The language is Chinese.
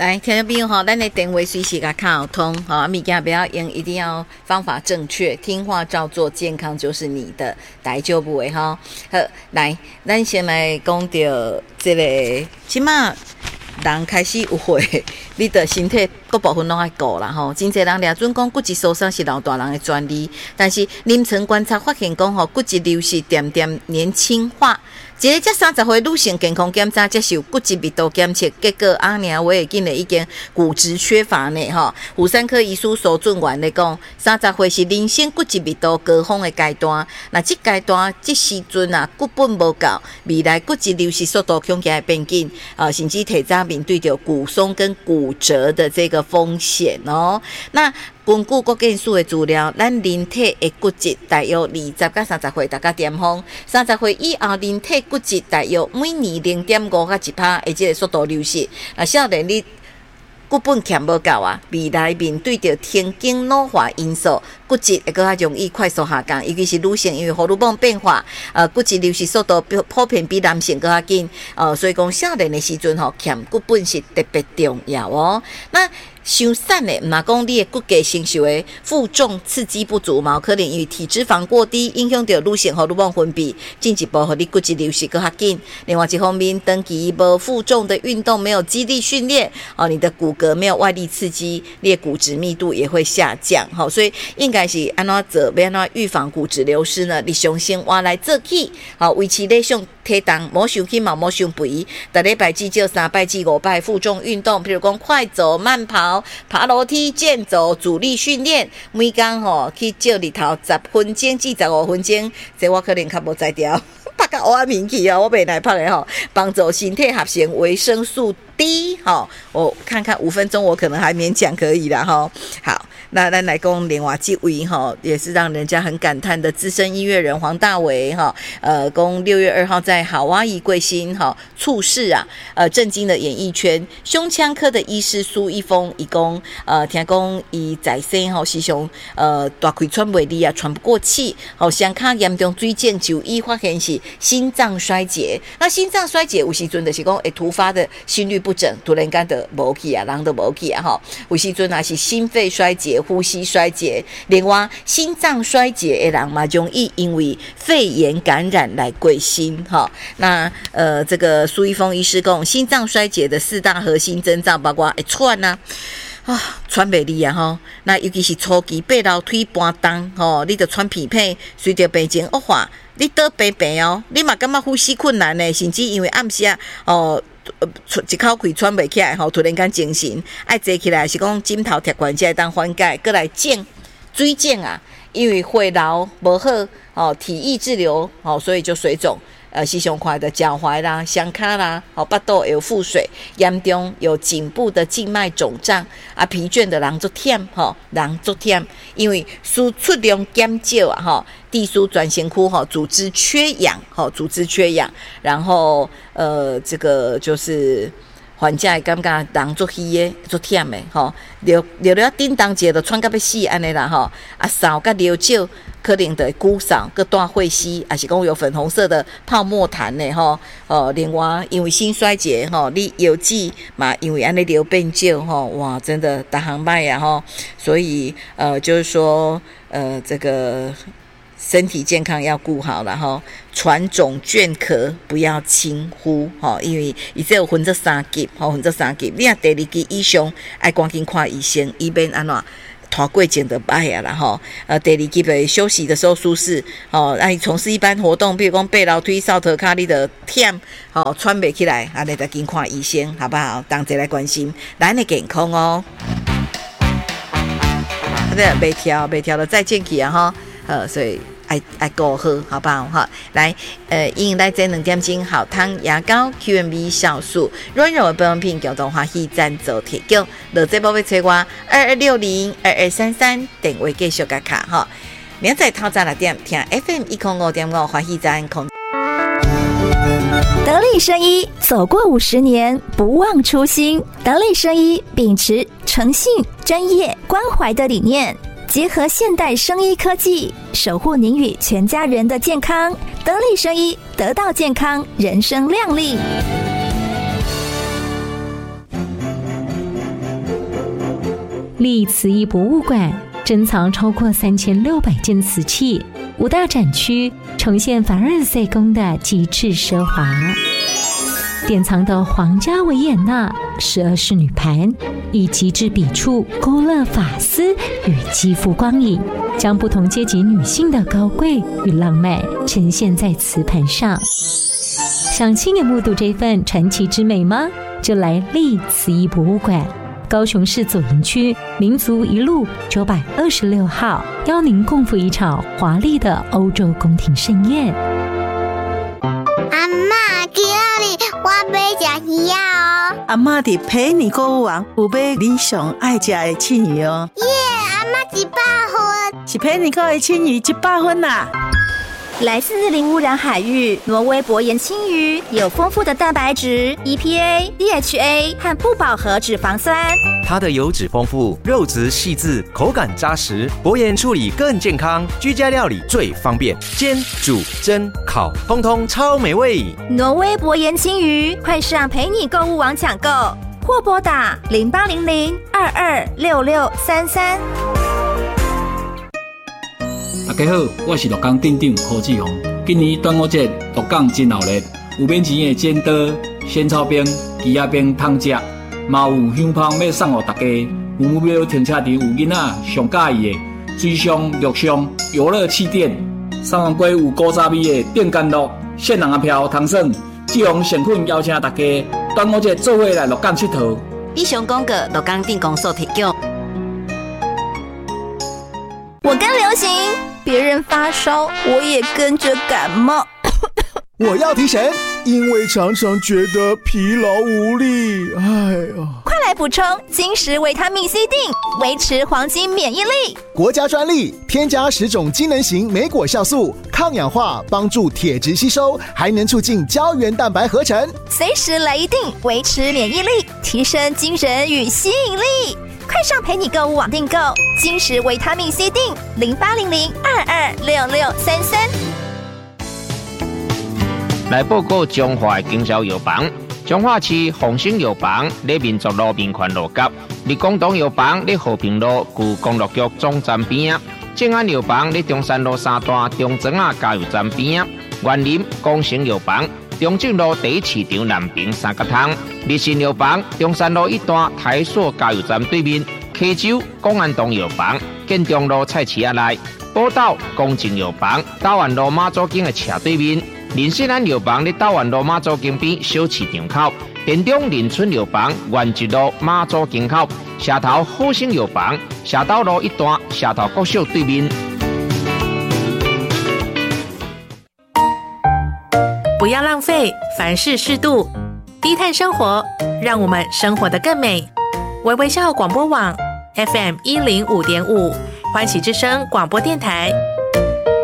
来，听众朋友哈，咱的电话随时甲卡通，好，物件不要用，一定要方法正确，听话照做，健康就是你的，大丈夫的哈。好，来，咱先来讲到这个，即马人开始有血，你的身体各部分拢爱顾啦吼。真侪人掠准讲骨质疏松是老大人的专利，但是临床观察发现讲吼，骨质流失渐渐年轻化。一个才30岁女性健康检查接受骨质密度检测，结果我会紧的已经骨质缺乏呢吼。妇产科医师苏俊元咧讲，30岁是人生骨质密度高峰的阶段，那这阶段这时阵啊，骨本无够，未来骨质流失速度恐惊会变紧，甚至提早面对着骨松跟骨折的这个风险哦。那根据国健署的资料，咱人体的骨质大约20到30岁大家巅峰，30岁以后人体骨质大约每年0.5到1%的这个速度流失。少年你骨本欠无够啊，未来面对着神经老化因素，骨质会更加容易快速下降，尤其是女性因为荷尔蒙变化，骨质流失速度普遍比男性更加紧，所以讲少年的时阵吼，欠骨本是特别重要哦。那伤瘦的，唔嘛讲你的骨骼承受的负重刺激不足嘛，可能因为体脂肪过低，影响到女性荷尔蒙分泌，进一步互你骨质流失更加紧。另外一方面，长期无负重的运动，没有肌力训练，你的骨骼没有外力刺激，你的骨质密度也会下降。所以应该是安怎做，要安怎预防骨质流失呢？日常生活来做起，维持理想体重，莫伤轻嘛，莫伤肥。每礼拜至少3摆至5摆负重运动，譬如讲快走、慢跑、爬楼梯、健走、阻力训练，每天去照日头10分钟至15分钟，这我可能较无才调，拍到黑面去我袂来拍的帮助身体合成维生素D 我看看5分钟我可能还勉强可以啦好，那咱来讲另外一位也是让人家很感叹的资深音乐人黄大炜公6月2号在夏威夷贵新猝逝震惊了演艺圈。胸腔科的医师苏一峰伊讲听讲伊在生时常大气喘袂离喘不过气双脚严重水肿，就医发现是心脏衰竭。那心脏衰竭有时阵就是讲会突发的心律不整，突然间就无去人就无去有时阵也是心肺衰竭、呼吸衰竭。另外心脏衰竭的人嘛，容易因为肺炎感染来过身那这个苏一峰医师讲，心脏衰竭的4大核心征兆包括会喘喘袂离那尤其是初期爬楼梯搬重你就喘屁屁，随着病情恶化，你倒病你嘛感觉呼吸困难呢，甚至因为暗时一口气喘袂起来突然间精神爱坐起来，是讲枕头贴悬才会当缓解，再来水肿因为血流不好体液滞留所以就水肿。时常看的脚踝啦、双脚啦、巴肚有腹水，严重有颈部的静脉肿胀疲倦的人做忝人做忝，因为输出量减少地输转型区组织缺氧然后这个就是患者会感觉人做虚的、做忝的流叮当节的喘到要死安尼啦扫甲流少。可能的骨扫个大会稀，还是讲有粉红色的泡沫痰呢另外因为心衰竭你有剂嘛，因为安尼流变少哇，真的大行败所以就是说这个身体健康要顾好了喘肿倦咳不要轻忽因为伊这有分这3级你若第2级以上爱赶紧看医生，以免安怎拖过境的歹啦第2级的休息的时候舒适你从事一般活动，比如讲爬楼梯、扫涂骹，你就忝喘袂起来，你就紧看医生好不好？同齐来关心咱的健康袂跳就再见去所以爱顾好，好不好来迎来这2点钟好汤牙膏 QMB 酵素软柔的保养品，共同欢喜赞助提供。落这宝贝找我22602233电话继续甲卡明仔透早6点听 FM 105.5欢喜赞空。 得力生医走过50年，不忘初心。得力生医秉持诚信、专业、关怀的理念，结合现代生医科技，守护您与全家人的健康。得力生医，得到健康，人生亮丽。 立慈义博物馆珍藏超过3600件瓷器，5大展区呈现凡尔赛宫的极致奢华。典藏的皇家维也纳12式女盘，以极致笔触勾勒发丝与肌肤光影，将不同阶级女性的高贵与浪漫呈现在瓷盘上。想亲眼目睹这份传奇之美吗？就来立慈义博物馆，高雄市左营区民族一路926号，邀您共赴一场华丽的欧洲宫廷盛宴。 阿嬷，今日我要吃鱼哦。 阿嬷伫陪你购物网有买你上爱吃的青鱼哦。 耶，阿嬷100分， 是陪你购的青鱼100分啦。 来自零污染海域，挪威薄盐青鱼有丰富的蛋白质、EPA、DHA 和不饱和脂肪酸。 它的油脂丰富，肉质细致，口感扎实，薄盐处理更健康，居家料理最方便，煎、煮、蒸、烤，通通超美味。 挪威薄盐青鱼，快上陪你购物网抢购，或拨打0800-226633。 大家好，我是鹿港镇长何志宏。今年端午节鹿港真热闹，有免钱的煎刀、仙草冰、鸡仔冰通食，嘛有香芳要送给大家。有目标停车场有囡仔上喜欢的水上、陆上游乐气垫，三王街有古早味的电干乐、限人票通耍。志宏诚恳邀请大家端午节做伙来鹿港佚佗。 以上广告鹿港镇公所提供。 我跟流行，别人发烧，我也跟着感冒。 我要提神，因为常常觉得疲劳无力。哎呀， 快来补充金石维他命 C 锭，维持黄金免疫力。 国家专利，添加10种机能型莓果酵素，抗氧化，帮助铁质吸收，还能促进胶原蛋白合成。 随时来一锭，维持免疫力，提升精神与吸引力。快上陪你购物网订购金石维他命 C 锭，0800-226633。 来报告中华经销药房，彰化市丰兴药房在民族路民权路角，立功堂药房在和平路旧公路局总站边，正安药房在中山路3段中庄仔加油站边，园林光成药房中正路第一市场南平3角通，立信药房中山路1段台塑加油站对面，溪州公安堂药房建中路菜市仔内，宝岛公正药房大湾路马祖径的斜对面。林信安药房在大湾路马祖径边小市场口，田中林村药房原一路马祖径口，社头好生药房社斗路1段社头国小对面。 不要浪费，凡事适度，低碳生活，让我们生活得更美。微微笑广播网 FM105.5，欢喜之声广播电台。